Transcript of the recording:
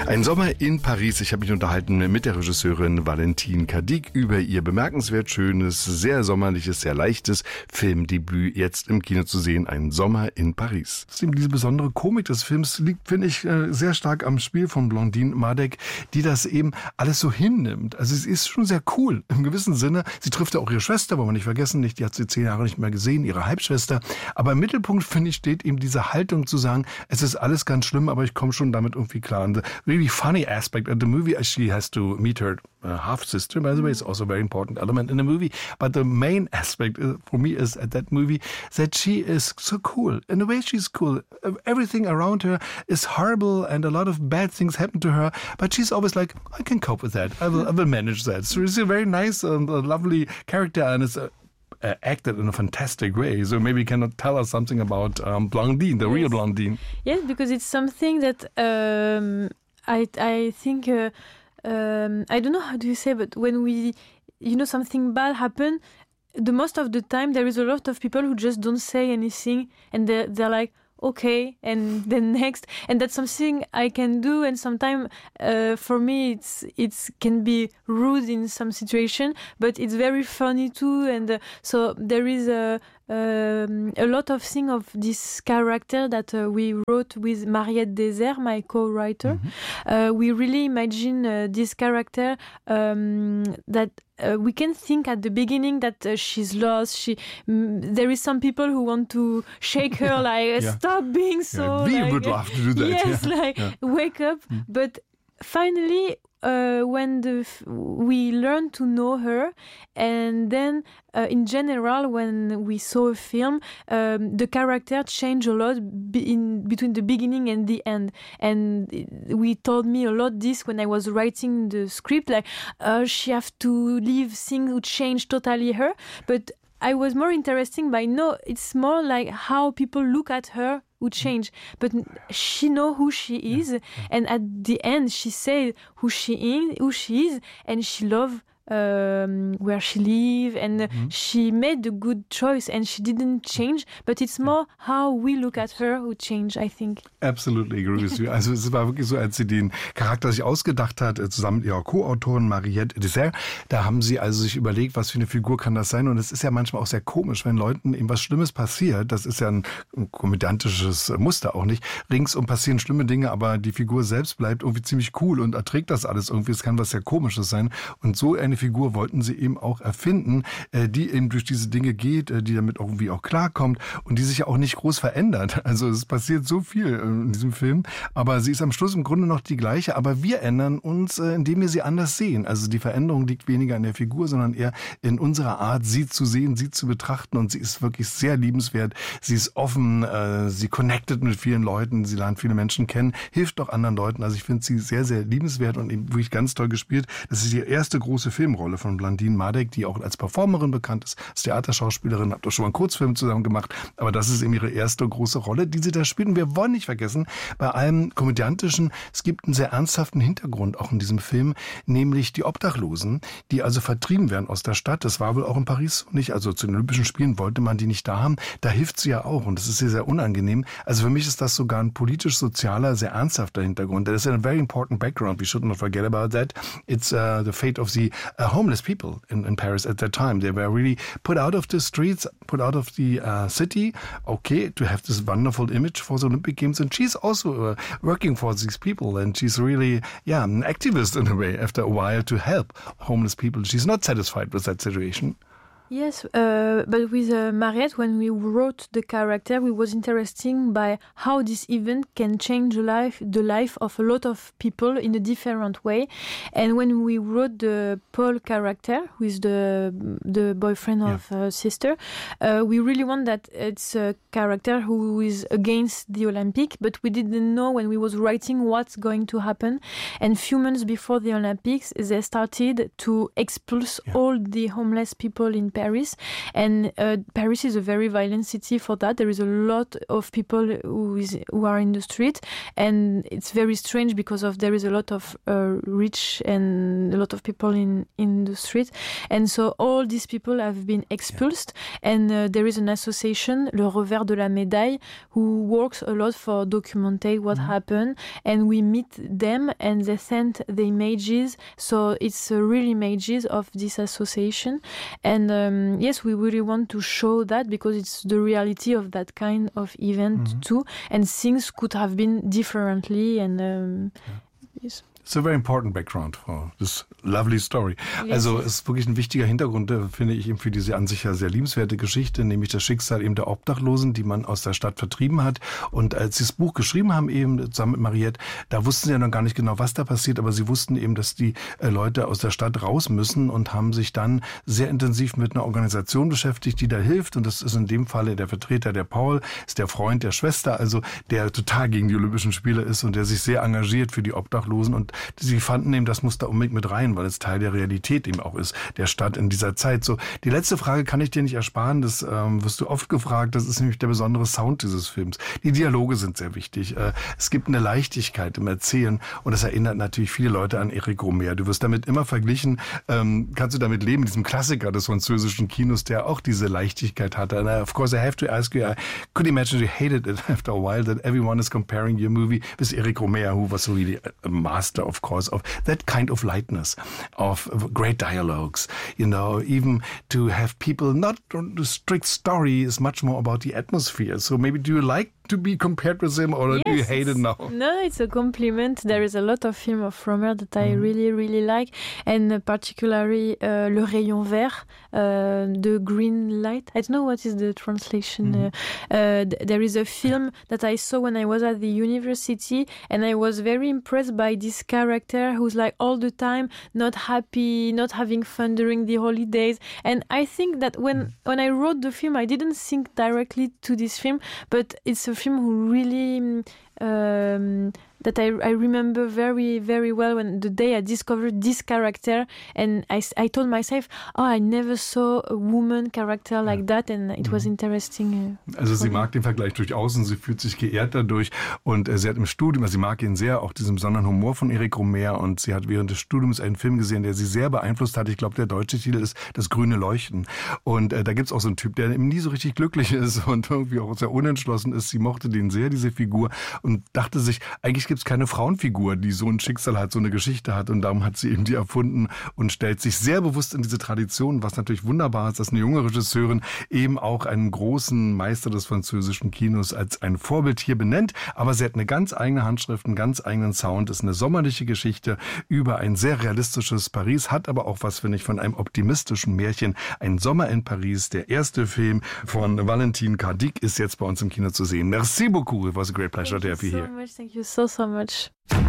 Ein Sommer in Paris. Ich habe mich unterhalten mit der Regisseurin Valentine Cadic über ihr bemerkenswert schönes, sehr sommerliches, sehr leichtes Filmdebüt jetzt im Kino zu sehen. Ein Sommer in Paris. Diese besondere Komik des Films liegt, finde ich, sehr stark am Spiel von Blandine Madec, die das eben alles so hinnimmt. Also sie ist schon sehr cool im gewissen Sinne. Sie trifft ja auch ihre Schwester, wollen wir nicht vergessen, die hat sie 10 Jahre nicht mehr gesehen, ihre Halbschwester. Aber im Mittelpunkt, finde ich, steht eben diese Haltung zu sagen, es ist alles ganz schlimm, aber ich komme schon damit irgendwie klar. And the really funny aspect of the movie, she has to meet her half-sister, by the way, it's also a very important element in the movie. But the main aspect for me is at that movie that she is so cool. In the way she's cool, everything around her is horrible and a lot of bad things happen to her, but she's always like, I can cope with that. I will manage that. So it's a very nice and lovely character, and it's acted in a fantastic way. So maybe you can tell us something about Blandine, the real Blandine. Yes, because it's something that I think, I don't know how do you say, but when something bad happen, the most of the time there is a lot of people who just don't say anything, and they're like, okay, and then next, and that's something I can do, and sometimes for me it's can be rude in some situation, but it's very funny too, and so there is a lot of things of this character that we wrote with Mariette Désert, my co-writer. Mm-hmm. We really imagine this character that we can think at the beginning that she's lost. There is some people who want to shake her, like stop being so. We would love to do that. Yes, wake up. Mm. But finally, when we learn to know her, and then in general, when we saw a film, the character changed a lot between the beginning and the end. And we told me a lot this when I was writing the script, like she have to leave things who change totally her. But I was more interested by it's more like how people look at her who change, but she know who she is, and at the end she said who she is, and she love where she live, and she made a good choice, and she didn't change, but it's more how we look at her who change, I think. Absolutely agree with you. Also es war wirklich so, als sie den Charakter sich ausgedacht hat, zusammen mit ihrer Co-Autorin Mariette Désert, da haben sie also sich überlegt, was für eine Figur kann das sein, und es ist ja manchmal auch sehr komisch, wenn Leuten eben was Schlimmes passiert, das ist ja ein komödiantisches Muster auch nicht, ringsum passieren schlimme Dinge, aber die Figur selbst bleibt irgendwie ziemlich cool und erträgt das alles irgendwie, es kann was sehr Komisches sein, und so eine Figur wollten sie eben auch erfinden, die eben durch diese Dinge geht, die damit irgendwie auch klarkommt und die sich ja auch nicht groß verändert. Also es passiert so viel in diesem Film, aber sie ist am Schluss im Grunde noch die gleiche, aber wir ändern uns, indem wir sie anders sehen. Also die Veränderung liegt weniger in der Figur, sondern eher in unserer Art, sie zu sehen, sie zu betrachten, und sie ist wirklich sehr liebenswert. Sie ist offen, sie connectet mit vielen Leuten, sie lernt viele Menschen kennen, hilft auch anderen Leuten. Also ich finde sie sehr, sehr liebenswert und eben wirklich ganz toll gespielt. Das ist die erste große Filmrolle von Blandine Madec, die auch als Performerin bekannt ist, als Theaterschauspielerin, hat doch schon mal einen Kurzfilm zusammen gemacht, aber das ist eben ihre erste große Rolle, die sie da spielt. Und wir wollen nicht vergessen, bei allem Komödiantischen, es gibt einen sehr ernsthaften Hintergrund auch in diesem Film, nämlich die Obdachlosen, die also vertrieben werden aus der Stadt. Das war wohl auch in Paris nicht, also zu den Olympischen Spielen wollte man die nicht da haben. Da hilft sie ja auch, und das ist sehr, sehr unangenehm. Also für mich ist das sogar ein politisch-sozialer, sehr ernsthafter Hintergrund. That is a very important background. We should not forget about that. It's the fate of the homeless people in Paris at that time. They were really put out of the streets, put out of the city, okay, to have this wonderful image for the Olympic Games. And she's also working for these people, and she's really, an activist in a way after a while to help homeless people. She's not satisfied with that situation. Yes, but with Mariette, when we wrote the character, we was interested by how this event can change the life of a lot of people in a different way. And when we wrote the Paul character, who is the boyfriend of sister, we really want that it's a character who is against the Olympic, but we didn't know when we was writing what's going to happen. And few months before the Olympics, they started to expulse all the homeless people in Paris. Paris, and Paris is a very violent city for that. There is a lot of people who are in the street, and it's very strange because there is a lot of rich and a lot of people in the street, and so all these people have been expulsed, and there is an association, Le Revers de la Médaille, who works a lot for documenting what happened, and we meet them and they send the images, so it's real images of this association, and yes, we really want to show that because it's the reality of that kind of event too, and things could have been differently, and yes. It's a very important background for this lovely story. Yes. Also es ist wirklich ein wichtiger Hintergrund, finde ich, eben für diese an sich ja sehr liebenswerte Geschichte, nämlich das Schicksal eben der Obdachlosen, die man aus der Stadt vertrieben hat. Und als sie das Buch geschrieben haben, eben zusammen mit Mariette, da wussten sie ja noch gar nicht genau, was da passiert, aber sie wussten eben, dass die Leute aus der Stadt raus müssen und haben sich dann sehr intensiv mit einer Organisation beschäftigt, die da hilft. Und das ist in dem Falle der Vertreter, der Paul, ist der Freund der Schwester, also der total gegen die Olympischen Spiele ist und der sich sehr engagiert für die Obdachlosen. Und sie fanden eben, das muss da unbedingt mit rein, weil es Teil der Realität eben auch ist, der Stadt in dieser Zeit. So, die letzte Frage kann ich dir nicht ersparen, das wirst du oft gefragt, das ist nämlich der besondere Sound dieses Films. Die Dialoge sind sehr wichtig. Es gibt eine Leichtigkeit im Erzählen und das erinnert natürlich viele Leute an Éric Rohmer. Du wirst damit immer verglichen, kannst du damit leben, diesem Klassiker des französischen Kinos, der auch diese Leichtigkeit hatte. And of course I have to ask you, I could imagine you hated it after a while that everyone is comparing your movie with Éric Rohmer, who was really a master, of course, of that kind of lightness, of great dialogues, even to have people, not the strict story is much more about the atmosphere. So maybe do you like to be compared with him, or do you hate it now? No, it's a compliment. There is a lot of film of Rohmer that I really, really like, and particularly Le Rayon Vert, the green light. I don't know what is the translation. There is a film that I saw when I was at the university, and I was very impressed by this character who's like all the time not happy, not having fun during the holidays. And I think that when I wrote the film, I didn't think directly to this film, but it's a film who really that I remember very, very well when the day I discovered this character, and I told myself, I never saw a woman character like that, and it was interesting. Also sie mag den Vergleich durchaus und sie fühlt sich geehrt dadurch, und sie hat im Studium, also sie mag ihn sehr, auch diesen besonderen Humor von Éric Rohmer, und sie hat während des Studiums einen Film gesehen, der sie sehr beeinflusst hat. Ich glaube, der deutsche Titel ist Das grüne Leuchten, und da gibt's auch so einen Typ, der eben nie so richtig glücklich ist und irgendwie auch sehr unentschlossen ist. Sie mochte den sehr, diese Figur, und dachte sich, eigentlich gibt es keine Frauenfigur, die so ein Schicksal hat, so eine Geschichte hat, und darum hat sie eben die erfunden und stellt sich sehr bewusst in diese Tradition, was natürlich wunderbar ist, dass eine junge Regisseurin eben auch einen großen Meister des französischen Kinos als ein Vorbild hier benennt, aber sie hat eine ganz eigene Handschrift, einen ganz eigenen Sound, ist eine sommerliche Geschichte über ein sehr realistisches Paris, hat aber auch was, finde ich, von einem optimistischen Märchen. Ein Sommer in Paris, der erste Film von Valentine Cardic, ist jetzt bei uns im Kino zu sehen. Merci beaucoup, it was a great pleasure to have you here. Thank you so much.